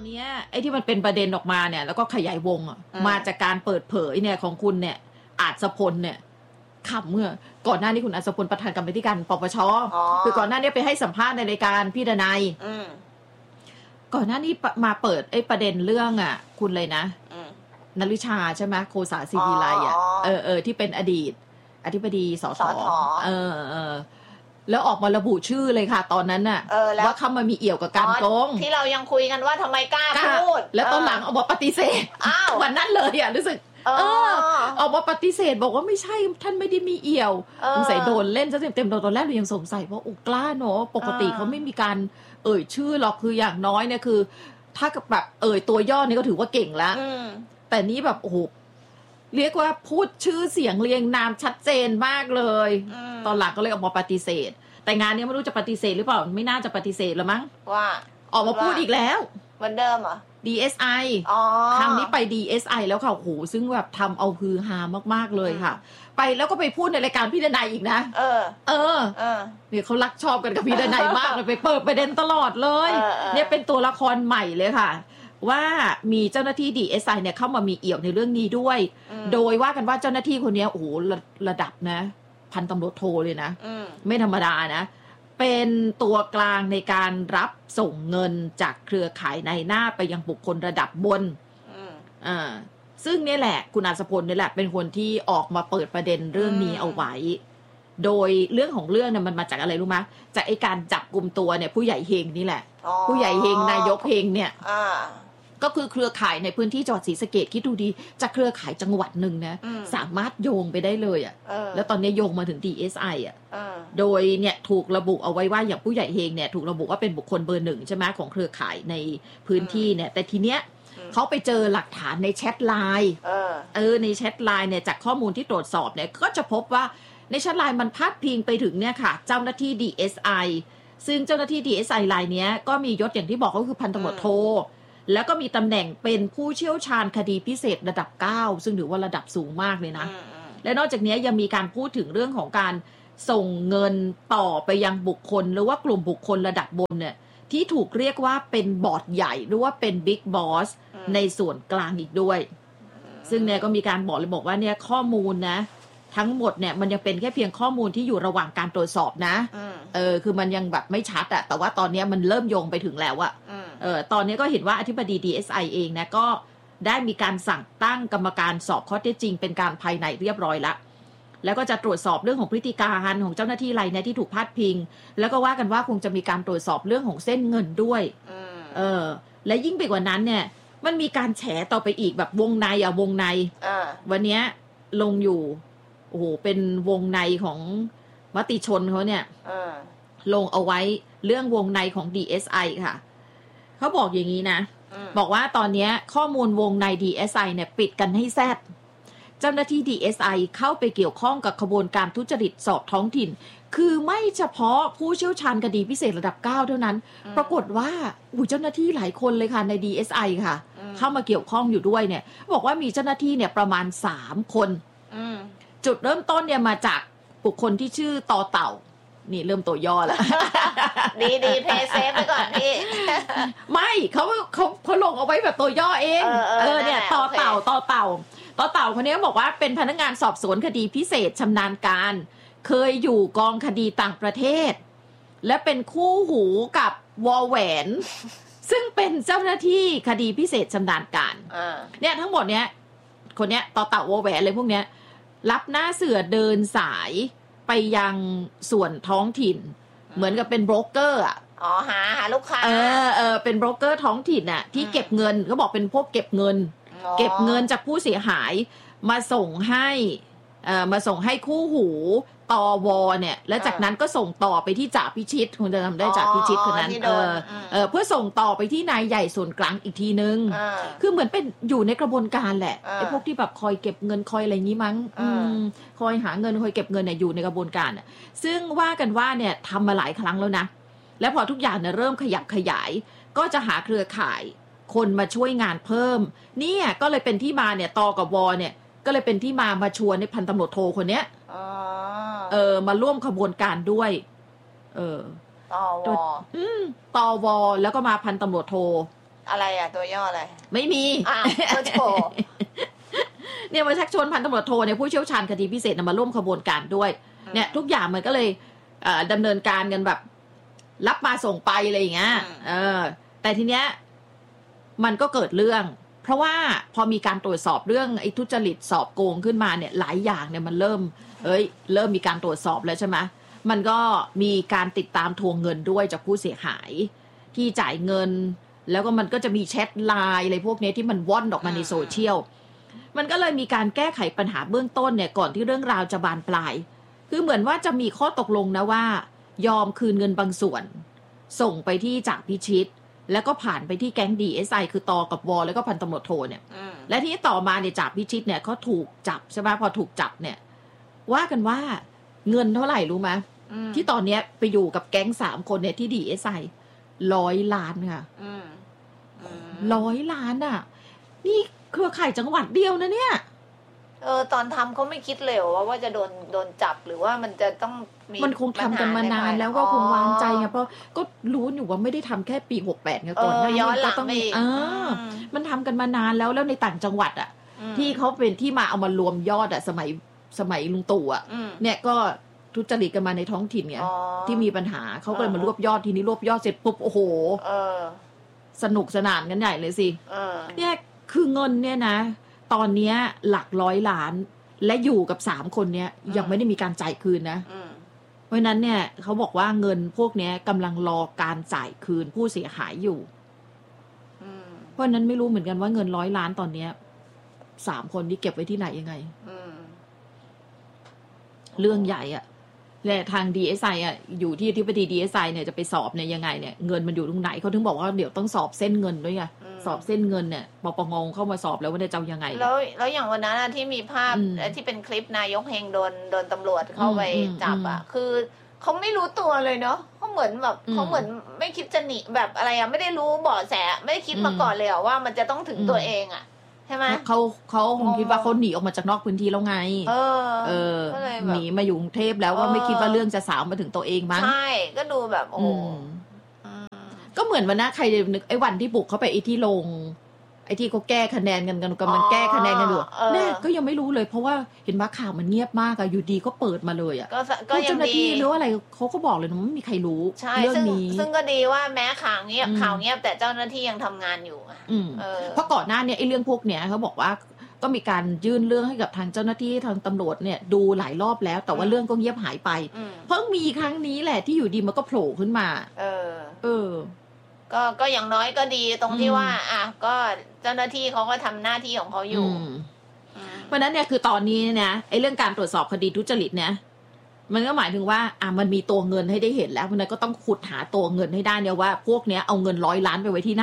นี้ไอ้ที่มันเป็นประเด็นออกมาเนี่ยแล้วก็ขยายวงมาจากการเปิดเผยเนี่ยของคุณเนี่ยอาจพลเนี่ยขับเมื่อก่อนหน้านี้คุณอาจพลประธานกรรมาธิการปปชคือก่อนหน้านี้ไปให้สัมภาษณ์ในรายการพี่ดนัยก่อนหน้านี้มาเปิดไอ้ประเด็นเรื่องคุณเลยนะนฤชาใช่ไหมโคสาศิวิไลที่เป็นอดีตอธิบดีสสแล้วออกมาระบุชื่อเลยค่ะตอนนั้นน่ะว่าเขามามีเอี่ยวกับการโกงที่เรายังคุยกันว่าทำไมกล้าพูดแล้วตอนหลังออกมาปฏิเสธวันนั้นเลยรู้สึกออกมาปฏิเสธบอกว่าไม่ใช่ท่านไม่ได้มีเอี่ยวสงสัยโดนเล่นซะเต็มๆตอนแรกเรายังสงสัยว่ากล้าเนาะปกติเขาไม่มีการชื่อหรอกคืออย่างน้อยเนี่ยคือถ้าแบบตัวย่อนี่ก็ถือว่าเก่งแล้วแต่นี้แบบโอ้โหเรียกว่าพูดชื่อเสียงเรียงนามชัดเจนมากเลยตอนหลังก็เลยออกมาปฏิเสธแต่งานนี้ไม่รู้จะปฏิเสธหรือเปล่าไม่น่าจะปฏิเสธแล้วมั้งว่าออกมาพูดอีกแล้วเหมือนเดิมเหรอ DSI ครั้งนี้ไป DSI แล้วค่ะโอ้โหซึ่งแบบทำเอาฮือฮามากๆเลยค่ะไปแล้วก็ไปพูดในรายการพี่ดนัยอีกนะเนี่ยเขารักชอบกันกับพี่ดนัยมากเลยไปเปิดประเด็นตลอดเลยเนี่ยเป็นตัวละครใหม่เลยค่ะว่ามีเจ้าหน้าที่ DSI เนี่ยเข้ามามีเอี่ยวในเรื่องนี้ด้วยโดยว่ากันว่าเจ้าหน้าที่คนนี้โอ้โหระดับนะพันตำรวจโทเลยนะไม่ธรรมดานะเป็นตัวกลางในการรับส่งเงินจากเครือข่ายในหน้าไปยังบุคคลระดับบนซึ่งนี่แหละคุณอาสพลนี่แหละเป็นคนที่ออกมาเปิดประเด็นเรื่องนี้เอาไว้โดยเรื่องของเรื่องเนี่ยมันมาจากอะไรรู้ไหมจากไอ้การจับกุมตัวเนี่ยผู้ใหญ่เฮงนี่แหละผู้ใหญ่เฮงนายกเฮงเนี่ยก็คือเครือข่ายในพื้นที่จังหวัดศรีสะเกษคิดดูดีจากเครือข่ายจังหวัดหนึ่งนะสามารถโยงไปได้เลยแล้วตอนนี้โยงมาถึง DSI โดยเนี่ยถูกระบุเอาไว้ว่าอย่างผู้ใหญ่เฮงเนี่ยถูกระบุว่าเป็นบุคคลเบอร์หนึ่งใช่ไหมของเครือข่ายในพื้นที่เนี่ยแต่ทีเนี้ยเขาไปเจอหลักฐานในแชทไลน์ในแชทไลน์เนี่ยจากข้อมูลที่ตรวจสอบเนี่ยก็จะพบว่าในแชทไลน์มันพาดพิงไปถึงเนี่ยค่ะเจ้าหน้าที่ DSI ซึ่งเจ้าหน้าที่ DSI รายเนี้ยก็มียศอย่างที่บอกก็คือพันตำรวจโทแล้วก็มีตำแหน่งเป็นผู้เชี่ยวชาญคดีพิเศษระดับ9ซึ่งถือว่าระดับสูงมากเลยนะและนอกจากนี้ยังมีการพูดถึงเรื่องของการส่งเงินต่อไปยังบุคคลหรือว่ากลุ่มบุคคลระดับบนเนี่ยที่ถูกเรียกว่าเป็นบอร์ดใหญ่หรือว่าเป็นบิ๊กบอสในส่วนกลางอีกด้วยซึ่งเนี่ยก็มีการบอกว่าเนี่ยข้อมูลนะทั้งหมดเนี่ยมันยังเป็นแค่เพียงข้อมูลที่อยู่ระหว่างการตรวจสอบนะคือมันยังแบบไม่ชัดแต่ว่าตอนนี้มันเริ่มโยงไปถึงแล้วตอนนี้ก็เห็นว่าอธิบดี DSI เองนะก็ได้มีการสั่งตั้งกรรมการสอบข้อเท็จจริงเป็นการภายในเรียบร้อยแล้วก็จะตรวจสอบเรื่องของพฤติการของเจ้าหน้าที่รายนี้ที่ถูกพาดพิงแล้วก็ว่ากันว่าคงจะมีการตรวจสอบเรื่องของเส้นเงินด้วยและยิ่งไปกว่านั้นเนี่ยมันมีการแฉต่อไปอีกแบบวงในวันนี้ลงอยู่โอ้โหเป็นวงในของมติชนเขาเนี่ยลงเอาไว้เรื่องวงในของ DSI ค่ะเขาบอกอย่างนี้นะบอกว่าตอนนี้ข้อมูลวงใน DSI เนี่ยปิดกันให้แซดเจ้าหน้าที่ DSI เข้าไปเกี่ยวข้องกับขบวนการทุจริตสอบท้องถิ่นคือไม่เฉพาะผู้เชี่ยวชาญคดีพิเศษระดับ9เท่านั้นปรากฏว่าเจ้าหน้าที่หลายคนเลยค่ะใน DSI ค่ะเข้ามาเกี่ยวข้องอยู่ด้วยเนี่ยบอกว่ามีเจ้าหน้าที่เนี่ยประมาณ3คนจุดเริ่มต้นเนี่ยมาจากบุคคลที่ชื่อต่อเต่านี่เริ่มตัวย่อแล้วดีเพย์เซฟไปก่อนพี่ไม่เขาลงเอาไว้แบบตัวย่อเองเนี่ยต่อเต่าคนนี้บอกว่าเป็นพนักงานสอบสวนคดีพิเศษชำนาญการเคยอยู่กองคดีต่างประเทศและเป็นคู่หูกับวอลแหวนซึ่งเป็นเจ้าหน้าที่คดีพิเศษชำนาญการเนี่ยทั้งหมดเนี้ยคนเนี้ยต่อเต่าวอลแหวนอะไรพวกเนี้ยรับหน้าเสือเดินสายไปยังส่วนท้องถิ่นเหมือนกับเป็นโบรกเกอร์หาลูกค้าเป็นโบรกเกอร์ท้องถิ่นน่ะที่เก็บเงินเขาบอกเป็นพวกเก็บเงินจากผู้เสียหายมาส่งให้คู่หูตวเนี่ยแล้วจากนั้นก็ส่งต่อไปที่จ่าพิชิตคุณจะทำได้จ่าพิชิตคนนั้นเพื่อส่งต่อไปที่นายใหญ่ส่วนกลางอีกทีนึงคือเหมือนเป็นอยู่ในกระบวนการแหละไอ้พวกที่แบบคอยเก็บเงินคอยอะไรงี้มั้งคอยหาเงินคอยเก็บเงินเนี่ยอยู่ในกระบวนการซึ่งว่ากันว่าเนี่ยทำมาหลายครั้งแล้วนะแล้วพอทุกอย่างเนี่ยเริ่มขยับขยายก็จะหาเครือข่ายคนมาช่วยงานเพิ่มเนี่ยก็เลยเป็นที่มาเนี่ยตกับวเนี่ยก็เลยเป็นที่มาชวนในพันตำรวจโทคนเนี้ยมาร่วมขบวนการด้วยตวแล้วก็มาพันตำรวจโทอะไรอ่ะตัวย่ออะไรไม่มีโถเนี่ยมาชักชวนพันตำรวจโทเนี่ยผู้เชี่ยวชาญคดีพิเศษมาร่วมขบวนการด้วยเนี่ยทุกอย่างมันก็เลยดำเนินการกันแบบรับมาส่งไปอะไรอย่างเงี้ยแต่ทีเนี้ยมันก็เกิดเรื่องเพราะว่าพอมีการตรวจสอบเรื่องไอ้ทุจริตสอบโกงขึ้นมาเนี่ยหลายอย่างเนี่ยมันเริ่มมีการตรวจสอบแล้วใช่ไหมมันก็มีการติดตามทวงเงินด้วยจากผู้เสียหายที่จ่ายเงินแล้วก็มันก็จะมีแชทไลน์อะไรพวกนี้ที่มันว่อนออกมาในโซเชียลมันก็เลยมีการแก้ไขปัญหาเบื้องต้นเนี่ยก่อนที่เรื่องราวจะบานปลายคือเหมือนว่าจะมีข้อตกลงนะว่ายอมคืนเงินบางส่วนส่งไปที่จากพิชิตแล้วก็ผ่านไปที่แก๊ง DSI คือตอกับวอแล้วก็พันตำรวจโทเนี่ยและที่ต่อมาเนี่ยจากพิชิตเนี่ยเขาถูกจับใช่ไหมพอถูกจับเนี่ยว่ากันว่าเงินเท่าไหร่รู้ไหมที่ตอนนี้ไปอยู่กับแก๊ง3 คนเนี่ยที่ DSI 100 ล้านค่ะ100 ล้านอ่ะนี่เครือข่ายจังหวัดเดียวนะเนี่ยตอนทำเขาไม่คิดเลยว่าจะโดนจับหรือว่ามันจะต้องมันคงทำกันมานานแล้วก็คงวางใจไงเพราะก็รู้อยู่ว่าไม่ได้ทำแค่ปี68ไงก่อนหน้านี้ก็ต้องมันทำกันมานานแล้วในต่างจังหวัดอ่ะที่เขาเป็นที่มาเอามารวมยอดอ่ะสมัยลุงตู่อ่ะเนี่ยก็ทุจริตกันมาในท้องถิ่นไงที่มีปัญหาเขาก็เลยมารวบยอดทีนี้รวบยอดเสร็จปุ๊บโอ้โหสนุกสนานกันใหญ่เลยสิเนี่ยคือเงินเนี่ยนะตอนนี้หลัก100 ล้านและอยู่กับ3 คนเนี้ยยังไม่ได้มีการจ่ายคืนนะเพราะนั้นเนี่ยเขาบอกว่าเงินพวกนี้กำลังรอการจ่ายคืนผู้เสียหายอยู่เพราะนั้นไม่รู้เหมือนกันว่าเงิน100 ล้านตอนนี้3 คนที่เก็บไว้ที่ไหนยังไงเรื่องใหญ่อ่ะและทาง DSI อ่ะอยู่ที่อธิบดี DSI เนี่ยจะไปสอบเนี่ยยังไงเนี่ยเงินมันอยู่ตรงไหนเขาถึงบอกว่าเดี๋ยวต้องสอบเส้นเงินด้วยไงสอบเส้นเงินเนี่ยปปงเข้ามาสอบแล้วว่าจะเอายังไงแล้วอย่างวันนั้นที่มีภาพที่เป็นคลิปนายกเฮงโดนตำรวจเข้าไปจับอ่ะคือเขาไม่รู้ตัวเลยเนาะเขาเหมือนไม่คิดจะหนีแบบอะไรอ่ะไม่ได้รู้เบาะแสไม่ได้คิดมาก่อนเลยว่ามันจะต้องถึงตัวเองอ่ะใช่ไหมเขาคงคิดว่าเขาหนีออกมาจากนอกพื้นที่แล้วไงหนีมาอยู่กรุงเทพแล้วก็ไม่คิดว่าเรื่องจะสาวมาถึงตัวเองมั้งใช่ก็ดูแบบโอ้ก็เหมือนวันนะใครนึกไอ้วันที่บุกเข้าไปไอ้ที่ลงไอ้ที่เขาแก้คะแนนกันกำลังแก้คะแนนกันอยู่เนี่ยก็ยังไม่รู้เลยเพราะว่าเห็นว่าข่าวมันเงียบมากอะอยู่ดีก็เปิดมาเลยอะก็เจ้าหน้าที่หรืออะไรเขาก็บอกเลยนะไม่มีใครรู้เรื่องนี้ซึ่งก็ดีว่าแม้ข่าวเงียบแต่เจ้าหน้าที่ยังทำงานอยู่เพราะก่อนหน้าเนี่ยไอ้เรื่องพวกเนี้ยเขาบอกว่าก็มีการยื่นเรื่องให้กับทางเจ้าหน้าที่ทางตำรวจเนี่ยดูหลายรอบแล้วแต่ว่าเรื่องก็เงียบหายไปเพิ่งมีครั้งนี้แหละที่อยู่ดีมันก็โผล่ขึ้นมาก็อย่างน้อยก็ดีตรงที่ว่าก็เจ้าหน้าที่เขาก็ทำหน้าที่ของเขาอยู่เพราะนั้นเนี่ยคือตอนนี้เนี่ยไอ้เรื่องการตรวจสอบคดีทุจริตเนี่ยมันก็หมายถึงว่ามันมีตัวเงินให้ได้เห็นแล้วเพราะนั้นก็ต้องขุดหาตัวเงินให้ได้เนี่ยว่าพวกเนี้ยเอาเงิน100 ล้านไปไว้ที่ไหน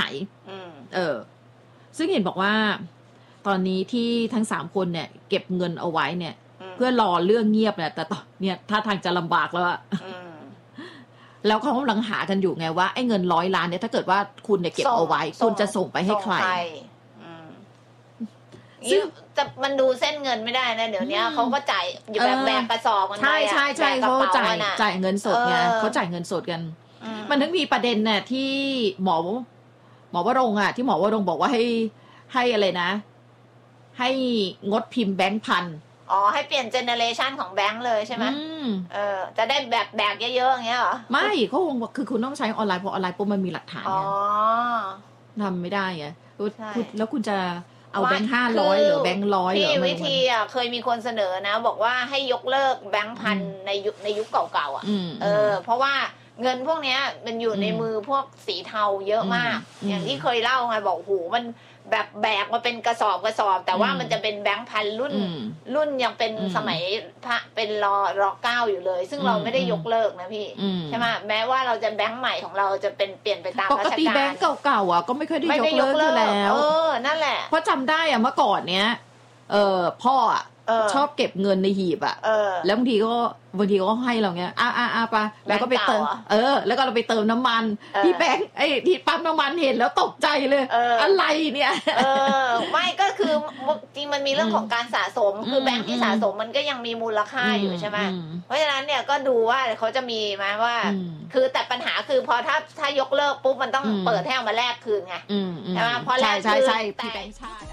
ซึ่งเห็นบอกว่าตอนนี้ที่ทั้ง3 คนเนี่ยเก็บเงินเอาไว้เนี่ยเพื่อรอเรื่องเงียบเนี่ยแต่ตอนเนี่ยถ้าทางจะลำบากแล้วแล้วเขากำลังหากันอยู่ไงว่าไอ้เงิน100 ล้านเนี่ยถ้าเกิดว่าคุณเนี่ยเก็บเอาไว้คุณจะส่งไปให้ใครซึ่งจะมันดูเส้นเงินไม่ได้นะเดี๋ยวนี้เขาก็จ่ายอยู่แบบแบกกระสอบกันไปใช่เขาจ่ายเงินสดไงเขาจ่ายเงินสดกันมันถึงมีประเด็นเนี่ยที่หมอวรงค์ที่หมอวรงค์บอกว่าให้อะไรนะให้งดพิมพ์แบงค์พันให้เปลี่ยนเจเนอเรชันของแบงค์เลยใช่ไหมจะได้แบบแบกเยอะๆอย่างเงี้ยเหรอไม่เขาคงคือคุณต้องใช้ออนไลน์เพราะออนไลน์ปุ๊บมันมีหลักฐานไงทำไม่ได้ไงแล้วคุณจะเอาแบงค์500หรือแบงค์100 ที่วิธีเคยมีคนเสนอนะบอกว่าให้ยกเลิกแบงค์พันในยุคเก่าๆเพราะว่าเงินพวกนี้มันอยู่ในมือพวกสีเทาเยอะมากอย่างที่เคยเล่าไงบอกโหมันแบบแบกมาเป็นกระสอบแต่ว่ามันจะเป็นแบงค์พันรุ่นยังเป็นสมัยพระเป็นร9อยู่เลยซึ่งเราไม่ได้ยกเลิกนะพี่ใช่ไหมแม้ว่าเราจะแบงค์ใหม่ของเราจะเป็นเปลี่ยนไปตามราชการปกติแบงค์เก่าๆก็ไม่ค่อยได้ยกเลิกอยู่แล้วนั่นแหละเพราะจำได้เมื่อก่อนเนี้ยพ่อชอบเก็บเงินในหีบอ่ะแล้วบางทีก็ให้เราเงี้ยไปแล้วก็ไปเติมแล้วก็เราไปเติมน้ำมันที่แบงค์ที่ปั๊มน้ำมันเห็นแล้วตกใจเลยอะไรเนี่ยไม่ก็คือจริงมันมีเรื่องของการสะสมคือแบงค์ที่สะสมมันก็ยังมีมูลค่าอยู่ใช่ไหมเพราะฉะนั้นเนี่ยก็ดูว่าเขาจะมีไหมว่าคือแต่ปัญหาคือพอถ้ายกเลิกปุ๊บมันต้องเปิดให้เอามาแลกคืนไงใช่ไหมพอแลกคืนแต่